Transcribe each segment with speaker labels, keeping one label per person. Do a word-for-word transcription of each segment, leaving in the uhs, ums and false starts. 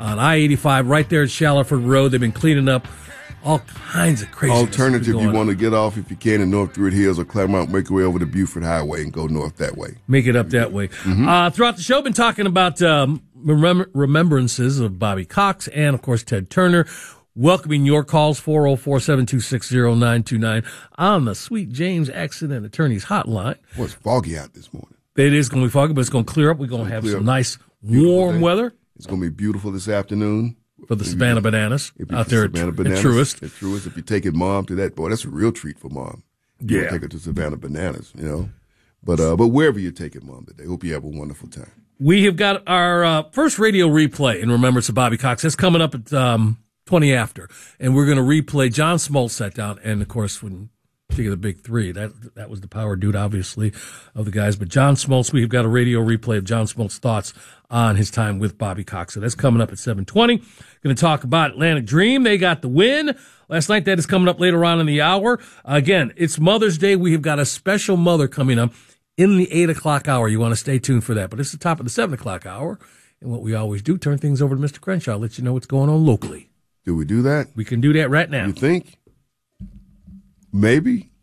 Speaker 1: on I eighty-five right there at Shallerford Road. They've been cleaning up all kinds of crazy.
Speaker 2: Alternative, you want to get off if you can in North Druid Hills or Claremont, make your way over to Buford Highway and go north that way.
Speaker 1: Make it up that way. Mm-hmm. Uh, throughout the show, been talking about um, remem- remembrances of Bobby Cox and, of course, Ted Turner. Welcoming your calls, four oh four, seven two six, oh nine two nine on the Sweet James Accident Attorneys Hotline.
Speaker 2: Well, it's foggy out this morning.
Speaker 1: It is going to be foggy, but it's going to clear up. We're going to have some up. nice, warm weather.
Speaker 2: It's going to be beautiful this afternoon.
Speaker 1: For the Savannah Bananas out there at, at Truist.
Speaker 2: At Truist. If you're taking Mom to that, boy, that's a real treat for Mom. You
Speaker 1: yeah.
Speaker 2: Take her to Savannah Bananas, you know. But uh, but wherever you're taking Mom today, hope you have a wonderful time.
Speaker 1: We have got our uh, first radio replay in remembrance of Bobby Cox. That's coming up at um, twenty after. And we're going to replay John Smoltz sat down. And, of course, when you think of the big three, that that was the power dude, obviously, of the guys. But John Smoltz, we've got a radio replay of John Smoltz's thoughts on his time with Bobby Cox. So that's coming up at seven twenty. Going to talk about Atlantic Dream. They got the win last night. That is coming up later on in the hour. Again, it's Mother's Day. We have got a special mother coming up in the eight o'clock hour. You want to stay tuned for that. But it's the top of the seven o'clock hour. And what we always do, turn things over to Mister Crenshaw, let you know what's going on locally.
Speaker 2: Do we do that?
Speaker 1: We can do that right now.
Speaker 2: You think? Maybe?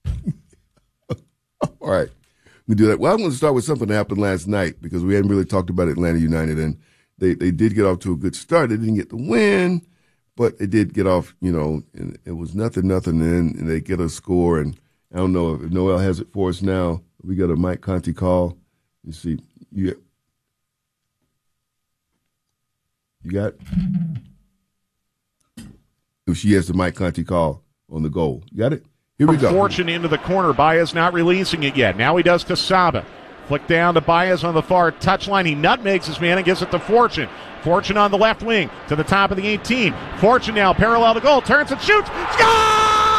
Speaker 2: All right. We do that. Well, I'm going to start with something that happened last night because we hadn't really talked about Atlanta United, and they, they did get off to a good start. They didn't get the win, but they did get off, you know, and it was nothing, nothing, and, and they get a score. And I don't know if Noel has it for us now. We got a Mike Conti call. You see, you, you got, if she has the Mike Conti call on the goal. You got it? Here we go.
Speaker 3: Fortune into the corner. Baez not releasing it yet. Now he does to Saba. Flick down to Baez on the far touchline. He nutmegs his man and gives it to Fortune. Fortune on the left wing to the top of the eighteen. Fortune now parallel to goal. Turns and shoots. Score!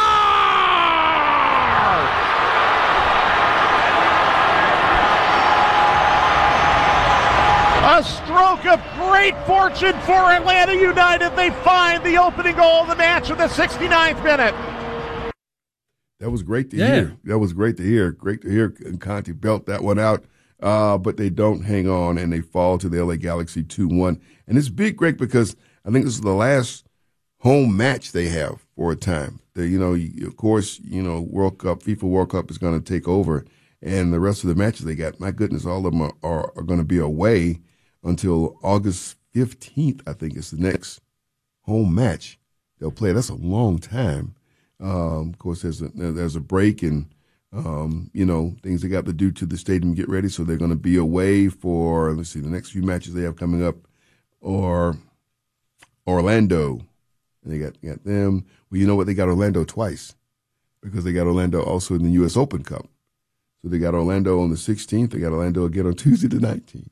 Speaker 3: A stroke of great fortune for Atlanta United. They find the opening goal of the match in the sixty-ninth minute.
Speaker 2: That was great to
Speaker 1: yeah.
Speaker 2: hear. That was great to hear. Great to hear Conti belt that one out. Uh, but they don't hang on, and they fall to the L A Galaxy two one. And it's big, Greg, because I think this is the last home match they have for a time. They, you know, of course, you know, World Cup, FIFA World Cup is going to take over, and the rest of the matches they got, my goodness, all of them are, are, are going to be away until August fifteenth, I think is the next home match they'll play. That's a long time. Um, of course, there's a, there's a break and, um, you know, things they got to do to the stadium to get ready. So they're going to be away for, let's see, the next few matches they have coming up or Orlando. And they got, got them. Well, you know what? They got Orlando twice because they got Orlando also in the U S Open Cup. So they got Orlando on the sixteenth. They got Orlando again on Tuesday the nineteenth.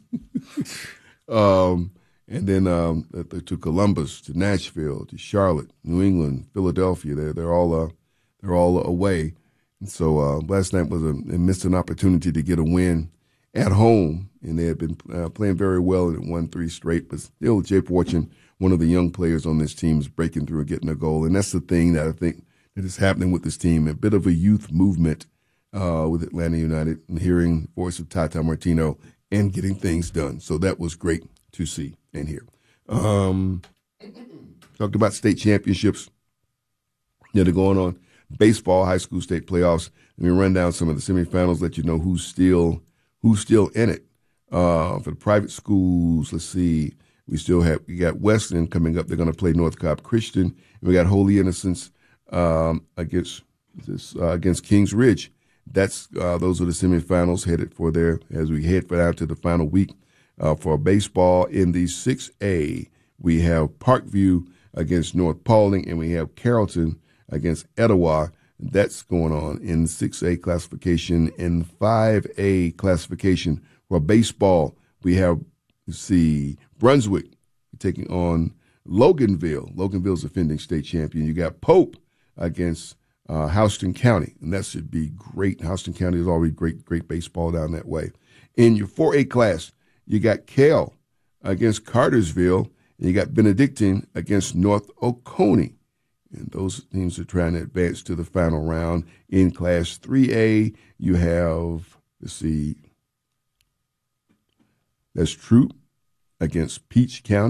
Speaker 2: um, And then um, to Columbus, to Nashville, to Charlotte, New England, Philadelphia. They're they're all uh, they're all away. And so uh, last night was a they missed an opportunity to get a win at home, and they had been uh, playing very well and won three straight. But still, Jay Fortune, one of the young players on this team, is breaking through and getting a goal, and that's the thing that I think that is happening with this team. A bit of a youth movement uh, with Atlanta United, and hearing the voice of Tata Martino and getting things done. So that was great to see and hear. Um, talked about state championships that are going on. Baseball, high school state playoffs. Let me run down some of the semifinals, let you know who's still who's still in it. Uh, for the private schools, let's see. We still have we got Weston coming up. They're going to play North Cobb Christian. And we got Holy Innocents um, against this uh, against Kings Ridge. That's uh, those are the semifinals headed for there as we head for out to the final week. Uh, for baseball in the six A, we have Parkview against North Paulding, and we have Carrollton against Etowah. That's going on in six A classification. In five A classification for baseball, we have, let's see, Brunswick taking on Loganville. Loganville's defending state champion. You got Pope against uh, Houston County, and that should be great. Houston County is already great, great baseball down that way. In your four A class, you got Cale against Cartersville, and you got Benedictine against North Oconee. And those teams are trying to advance to the final round. In Class three A, you have, let's see, that's Troop against Peach County.